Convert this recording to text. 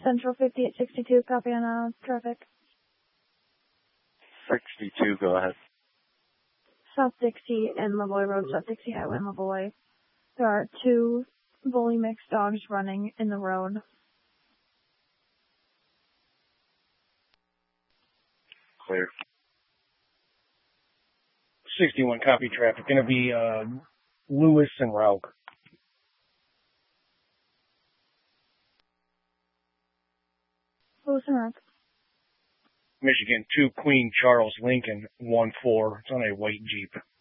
Central 5862, copy on traffic. 62, go ahead. South Dixie and Lavoy Road, South Dixie Highway and Lavoy. There are 2 bully mixed dogs running in the road. Clear. 61, copy traffic. Going to be Lewis and Rauch. Lewis and Rauch. Michigan 2, Queen Charles Lincoln 14. It's on a white Jeep.